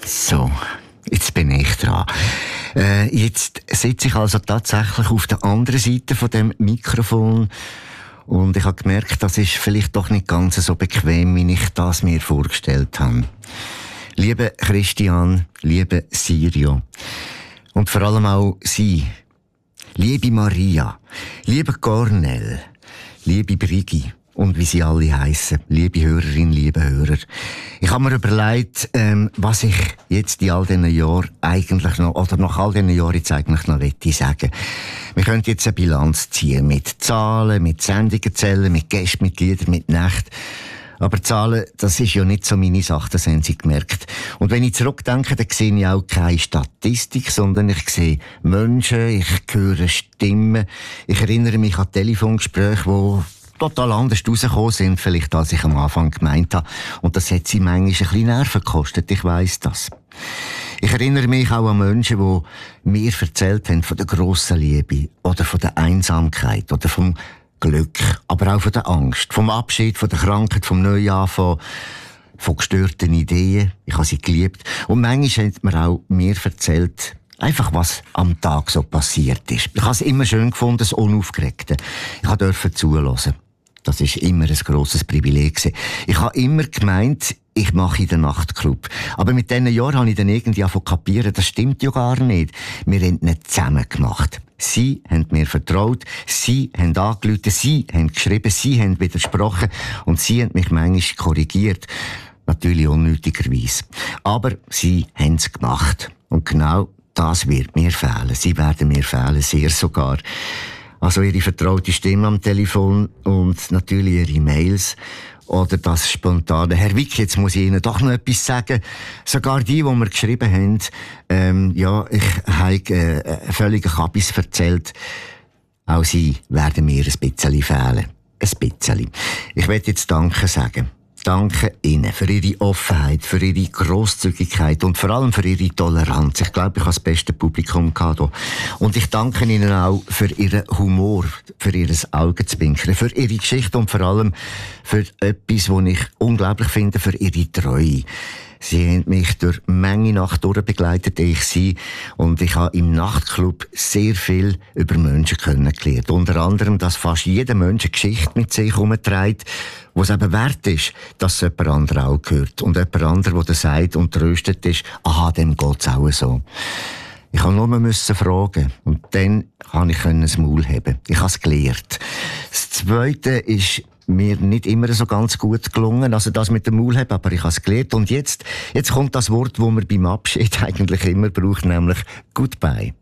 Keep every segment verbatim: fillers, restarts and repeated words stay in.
So, jetzt bin ich dran. Äh, jetzt sitze ich also tatsächlich auf der anderen Seite von dem Mikrofon und ich habe gemerkt, das ist vielleicht doch nicht ganz so bequem, wie ich das mir vorgestellt habe. Liebe Christian, liebe Sirio und vor allem auch Sie, liebe Maria, liebe Cornel, liebe Brigi und wie sie alle heissen, liebe Hörerinnen, liebe Hörer. Ich habe mir überlegt, ähm, was ich jetzt in all diesen Jahren eigentlich noch, oder nach all diesen Jahren jetzt eigentlich noch möchte sagen. Wir können jetzt eine Bilanz ziehen mit Zahlen, mit Sendungen zählen, mit Gästen, mit Liedern, mit Nächten. Aber Zahlen, das ist ja nicht so meine Sache, das haben Sie gemerkt. Und wenn ich zurückdenke, dann sehe ich auch keine Statistik, sondern ich sehe Menschen, ich höre Stimmen, ich erinnere mich an Telefongespräche, die total anders rausgekommen sind, vielleicht als ich am Anfang gemeint habe. Und das hat sie manchmal ein bisschen Nerven gekostet, ich weiss das. Ich erinnere mich auch an Menschen, die mir erzählt haben von der grossen Liebe oder von der Einsamkeit oder vom Glück, aber auch von der Angst, vom Abschied, von der Krankheit, vom Neuanfang, von gestörten Ideen. Ich habe sie geliebt. Und manchmal hat mir auch mir erzählt, einfach was am Tag so passiert ist. Ich habe es immer schön gefunden, das Unaufgeregte. Ich durfte zuhören. Das ist immer ein grosses Privileg. Ich habe immer gemeint, ich mache in den Nachtclub. Aber mit diesen Jahren habe ich dann irgendwie angefangen zu kapieren, das stimmt ja gar nicht. Wir haben nicht zusammen gemacht. Sie haben mir vertraut, sie haben angerufen, sie haben geschrieben, sie haben widersprochen und sie haben mich manchmal korrigiert. Natürlich unnötigerweise. Aber sie haben es gemacht. Und genau das wird mir fehlen. Sie werden mir fehlen, sehr sogar. Also ihre vertraute Stimme am Telefon und natürlich ihre Mails oder das spontane. Herr Wick, jetzt muss ich Ihnen doch noch etwas sagen. Sogar die, die mir geschrieben haben, ähm, ja, ich habe äh, völlig Kabis erzählt. Auch sie werden mir ein bisschen fehlen. Ein bisschen. Ich möchte jetzt Danke sagen. Danke Ihnen für Ihre Offenheit, für Ihre Grosszügigkeit und vor allem für Ihre Toleranz. Ich glaube, ich habe das beste Publikum gehabt hier. Und ich danke Ihnen auch für Ihren Humor, für Ihr Augenzwinkern, für Ihre Geschichte und vor allem für etwas, was ich unglaublich finde, für Ihre Treue. Sie haben mich durch Menge Nacht durchbegleitet, ich sie. Und ich habe im Nachtclub sehr viel über Menschen kennengelernt. Unter anderem, dass fast jeder Mensch eine Geschichte mit sich herumträgt, wo es eben wert ist, dass es jemand anderes auch gehört. Und jemand anderes, der sagt und tröstet ist, aha, dem geht's auch so. Ich habe nur müssen fragen. Und dann konnte ich das Maul heben. Ich habe es gelernt. Das Zweite ist mir nicht immer so ganz gut gelungen, also das mit dem Maulheben, aber ich habe es gelernt. Und jetzt, jetzt kommt das Wort, das man beim Abschied eigentlich immer braucht, nämlich Goodbye.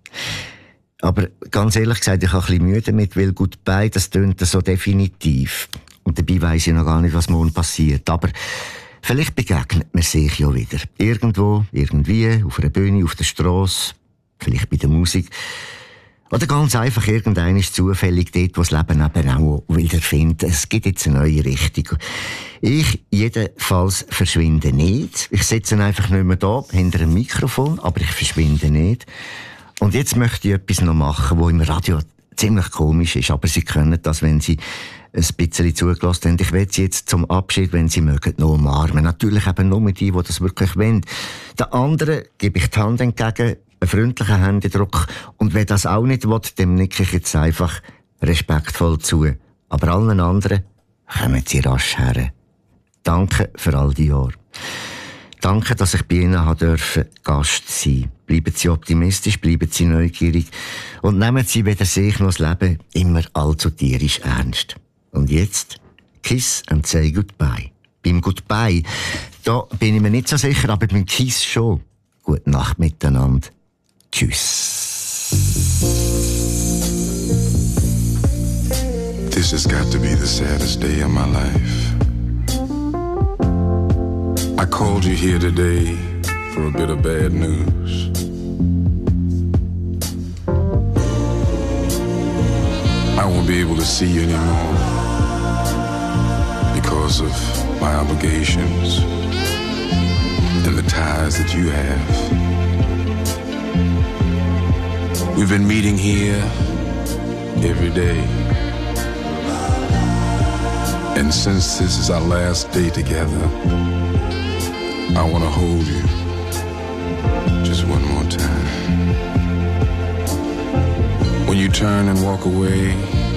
Aber ganz ehrlich gesagt, ich habe ein bisschen Mühe damit, weil Goodbye, das tönt so definitiv. Und dabei weiss ich noch gar nicht, was morgen passiert. Aber vielleicht begegnet man sich ja wieder. Irgendwo, irgendwie, auf einer Bühne, auf der Strasse, vielleicht bei der Musik. Oder ganz einfach irgendein ist zufällig dort, wo das Leben eben auch wieder findet. Es gibt jetzt eine neue Richtung. Ich jedenfalls verschwinde nicht. Ich sitze einfach nicht mehr da, hinter einem Mikrofon, aber ich verschwinde nicht. Und jetzt möchte ich etwas noch machen, was im Radio ziemlich komisch ist. Aber Sie können das, wenn Sie ein bisschen zugelassen haben. Ich will Sie jetzt zum Abschied, wenn Sie mögen, noch umarmen. Natürlich eben nur die, die das wirklich wollen. Den anderen gebe ich die Hand entgegen, einen freundlichen Händedruck. Und wer das auch nicht will, dem nicke ich jetzt einfach respektvoll zu. Aber allen anderen kommen Sie rasch her. Danke für all die Jahre. Danke, dass ich bei Ihnen haben dürfen, Gast sein. Bleiben Sie optimistisch, bleiben Sie neugierig und nehmen Sie weder sich noch das Leben immer allzu tierisch ernst. Und jetzt, kiss and say goodbye. Beim Goodbye, da bin ich mir nicht so sicher, aber beim Kiss schon. Gute Nacht miteinander. Tschüss. This has got to be the saddest day of my life. I called you here today for a bit of bad news. I won't be able to see you anymore because of my obligations and the ties that you have. We've been meeting here every day. And since this is our last day together, I want to hold you you turn and walk away,